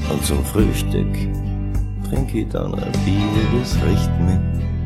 Und zum Frühstück trink ich dann ein Bier, das riecht mit